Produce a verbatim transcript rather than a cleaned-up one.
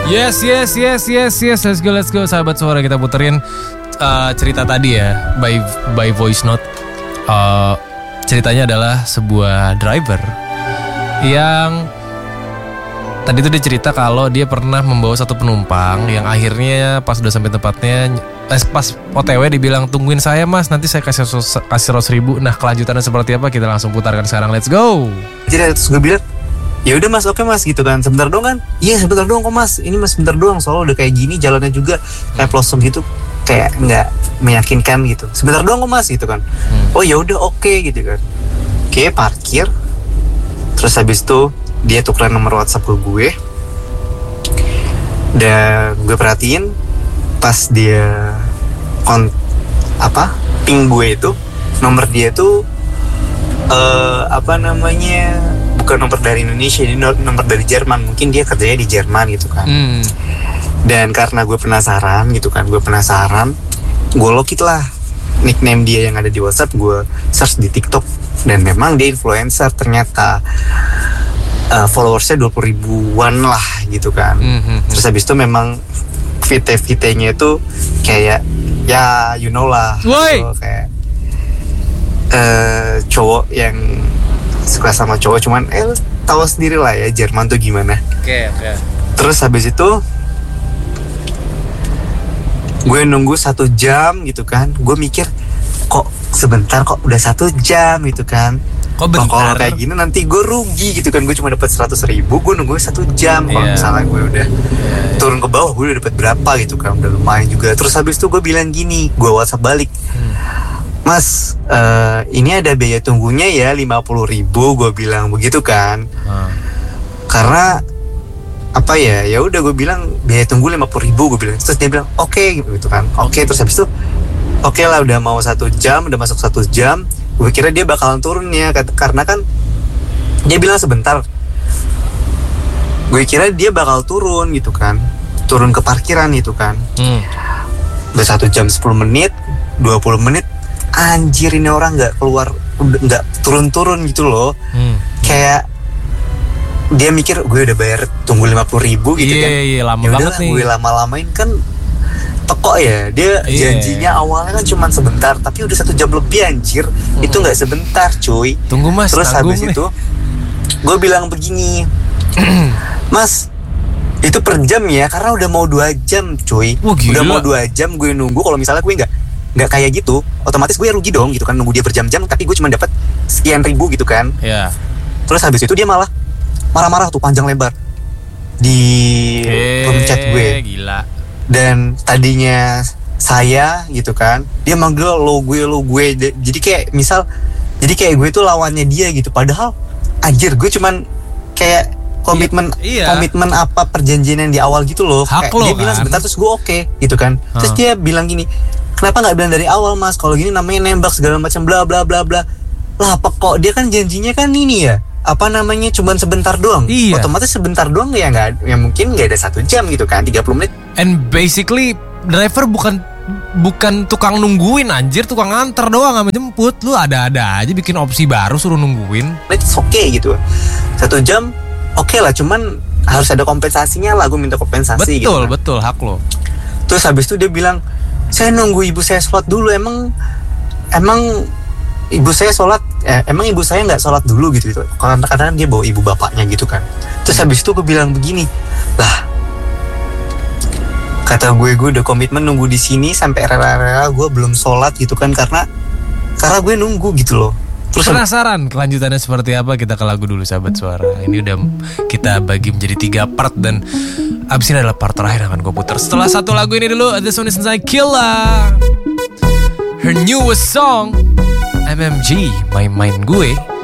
Yes, yes, yes, yes, yes. Let's go, let's go. Sahabat Suara, kita puterin uh, cerita tadi ya, by by voice note. Uh, ceritanya adalah sebuah driver yang tadi tuh dia cerita kalau dia pernah membawa satu penumpang yang akhirnya pas udah sampai tempatnya, eh, pas O T W dibilang tungguin saya mas, nanti saya kasih kasih ratus ribu. Nah kelanjutannya seperti apa kita langsung putarkan sekarang. Let's go. Jadi terus gue bilang, ya udah mas, oke mas gitu kan, sebentar doang kan? Iya sebentar doang kok mas, ini mas sebentar doang, soalnya udah kayak gini jalannya juga kayak pelosok gitu, kayak nggak meyakinkan gitu. Sebentar doang kok mas gitu kan. Hmm. Oh ya udah oke okay, gitu kan. Oke okay, parkir. Terus habis itu dia tukeran nomor WhatsApp ke gue. Dan gue perhatiin pas dia kon apa ping gue itu nomor dia tuh uh, apa namanya bukan nomor dari Indonesia, ini nomor dari Jerman. Mungkin dia kerjanya di Jerman gitu kan. Hmm. Dan karena gue penasaran gitu kan, gue penasaran, gue lokit lah nickname dia yang ada di WhatsApp, gue search di TikTok, dan memang dia influencer ternyata. Uh, followersnya dua puluh ribuan lah gitu kan. Mm-hmm. Terus habis itu memang vite-vitenya itu kayak ya you know lah gitu, kayak uh, cowok yang suka sama cowok, cuman eh tahu sendiri lah ya Jerman tuh gimana. Oke okay, oke. Okay. Terus habis itu gue nunggu satu jam gitu kan. Gue mikir kok sebentar, kok udah satu jam gitu kan. Kok bentar? Kalau kayak gini nanti gue rugi gitu kan. Gue cuma dapat seratus ribu, gue nunggu satu jam. Kalau yeah. misalnya gue udah yeah. turun ke bawah, gue udah dapat berapa gitu kan, udah lumayan juga. Terus habis itu gue bilang gini, gue WhatsApp balik, hmm. mas uh, ini ada biaya tunggunya ya lima puluh ribu, gue bilang begitu kan. hmm. Karena apa ya, ya udah gue bilang biaya tunggu lima puluh ribu, gue bilang. Terus dia bilang oke okay, gitu kan, oke okay. Terus habis itu oke okay lah, udah mau satu jam, udah masuk satu jam. Gue kira dia bakalan turun ya, karena kan dia bilang sebentar. Gue kira dia bakal turun gitu kan, turun ke parkiran gitu kan. hmm. Udah satu jam sepuluh menit, dua puluh menit, anjir ini orang gak keluar, gak turun-turun gitu loh. hmm. Kayak dia mikir gue udah bayar tunggu lima puluh ribu gitu. yeah, kan. Iya yeah, lama ya banget nih. Gue lama-lamain kan teko ya, dia yeah. janjinya awalnya kan cuma sebentar, tapi udah satu jam lebih anjir. hmm. Itu nggak sebentar cuy. Tunggu mas. Terus habis nih. itu gue bilang begini, mas itu per jam ya, karena udah mau dua jam cuy. Wah, udah mau dua jam gue nunggu. Kalau misalnya gue nggak nggak kayak gitu, otomatis gue rugi dong gitu kan, nunggu dia berjam-jam tapi gue cuma dapat sekian ribu gitu kan. yeah. Terus habis itu dia malah marah-marah tuh panjang lebar di hey, room chat gue. Gila. Dan tadinya saya gitu kan, dia manggil lo gue lo gue, jadi kayak misal, jadi kayak gue tuh lawannya dia gitu. Padahal anjir gue cuman kayak komitmen iya. komitmen apa perjanjian yang di awal gitu loh. Hak kayak lo, dia kan? bilang sebentar, terus gue oke okay, gitu kan. hmm. Terus dia bilang gini, kenapa nggak bilang dari awal mas, kalau gini namanya nembak segala macam bla bla bla bla. Lah apa kok dia kan janjinya kan ini ya, apa namanya cuman sebentar doang. Iya. Otomatis sebentar doang ya, nggak, ya mungkin nggak ada satu jam gitu kan, tiga puluh menit. And basically driver bukan bukan tukang nungguin anjir, tukang nganter doang sama jemput. Lu ada-ada aja bikin opsi baru suruh nungguin. It's okay gitu. Satu jam oke okay lah, cuman harus ada kompensasinya lah. Gue minta kompensasi. Betul, gitu kan. Betul, hak lo. Terus habis itu dia bilang, saya nunggu ibu saya sholat dulu. Emang Emang ibu saya sholat eh, Emang ibu saya gak sholat dulu gitu, gitu. Karena kadang dia bawa ibu bapaknya gitu kan. Terus habis itu gue bilang begini, lah kata gue, gue udah komitmen nunggu di sini sampai rela-rela gue belum sholat gitu kan, karena karena gue nunggu gitu loh. Terus penasaran kelanjutannya seperti apa? Kita ke lagu dulu sahabat suara. Ini udah kita bagi menjadi tiga part, dan abis ini adalah part terakhir yang akan gue putar. Setelah satu lagu ini dulu, The Song is Inside Killa, her newest song M M G, My Mind Gue.